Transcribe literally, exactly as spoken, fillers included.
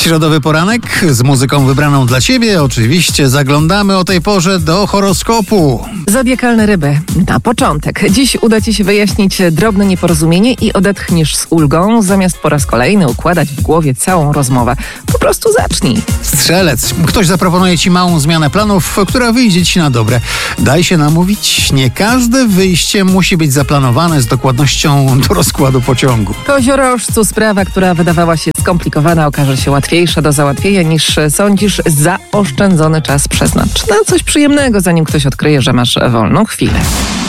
Środowy poranek z muzyką wybraną dla Ciebie. Oczywiście zaglądamy o tej porze do horoskopu. Zodiakalne ryby. Na początek. Dziś uda Ci się wyjaśnić drobne nieporozumienie i odetchniesz z ulgą, zamiast po raz kolejny układać w głowie całą rozmowę. Po prostu zacznij. Strzelec. Ktoś zaproponuje Ci małą zmianę planów, która wyjdzie Ci na dobre. Daj się namówić. Nie każde wyjście musi być zaplanowane z dokładnością do rozkładu pociągu. Koziorożcu, sprawa, która wydawała się skomplikowana, okaże się łatwiejsza do załatwienia niż sądzisz. Zaoszczędzony czas przeznacz na coś przyjemnego, zanim ktoś odkryje, że masz wolną chwilę.